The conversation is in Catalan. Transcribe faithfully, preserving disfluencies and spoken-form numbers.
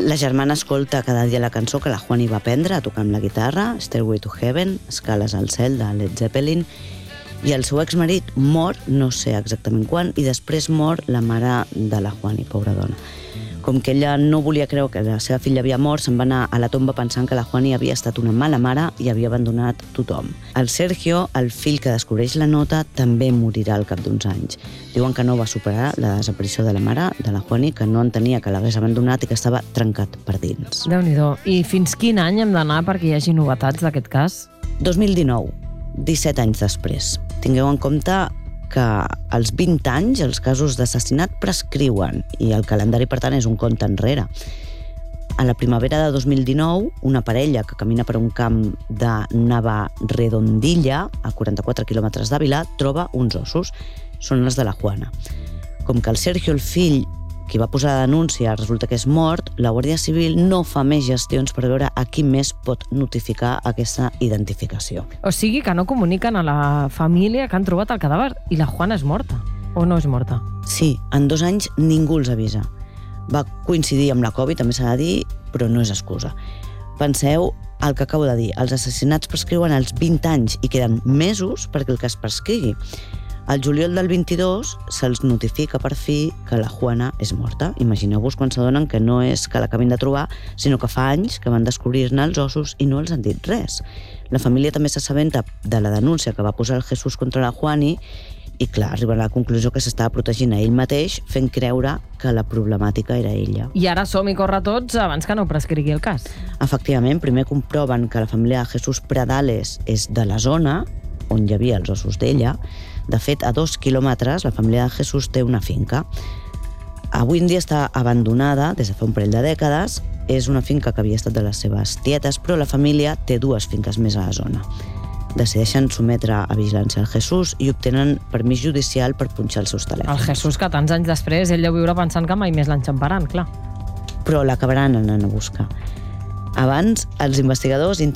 La germana escolta cada dia la cançó que la Juani va aprendre a tocar amb la guitarra, Stairway to Heaven, Escales al cel, de Led Zeppelin, i el seu exmarit mor, no sé exactament quan, i després mor la mare de la Juani, pobra dona. Com que ella no volia creure que la seva filla havia mort, se'n va anar a la tomba pensant que la Juani havia estat una mala mare i havia abandonat tothom. El Sergio, el fill que descobreix la nota, també morirà al cap d'uns anys. Diuen que no va superar la desaparició de la mare de la Juani, que no entenia que l'hagués abandonat i que estava trencat per dins. Déu-n'hi-do. I fins quin any hem d'anar perquè hi hagi novetats d'aquest cas? dos mil dinou, disset anys després. Tingueu en compte que als vint anys els casos d'assassinat prescriuen i el calendari, per tant, és un compte enrere. A la primavera de dos mil dinou, una parella que camina per un camp de Navaredondilla, a quaranta-quatre quilòmetres d'Àvila, troba uns ossos. Són els de la Juana. Com que el Sergio, el fill, qui va posar la denúncia, resulta que és mort, la Guàrdia Civil no fa més gestions per veure a qui més pot notificar aquesta identificació. O sigui que no comuniquen a la família que han trobat el cadàver i la Juana és morta. O no és morta? Sí, en dos anys ningú els avisa. Va coincidir amb la Covid, també s'ha de dir, però no és excusa. Penseu el que acabo de dir. Els assassinats prescriuen als vint anys i queden mesos perquè el cas prescrigui. Al juliol del vint-i-dos se'ls notifica per fi que la Juana és morta. Imagineu-vos quan s'adonen que no és que l'acabin de trobar, sinó que fa anys que van descobrir-ne els ossos i no els han dit res. La família també s'assabenta de la denúncia que va posar el Jesús contra la Juani i, clar, arriba a la conclusió que s'estava protegint a ell mateix, fent creure que la problemàtica era ella. I ara som i corre tots abans que no prescrigui el cas. Efectivament, primer comproven que la família de Jesús Pradales és de la zona on hi havia els ossos d'ella. De fet, a dos quilòmetres, la família de Jesús té una finca. Avui en dia està abandonada des de fa un parell de dècades. És una finca que havia estat de les seves tietes, però la família té dues finques més a la zona. Decideixen sometre a vigilància el Jesús i obtenen permís judicial per punxar els seus telèfons. El Jesús, que tants anys després ell deu viure pensant que mai més l'enxamparan, clar. Però l'acabaran anant a buscar. Abans, els investigadors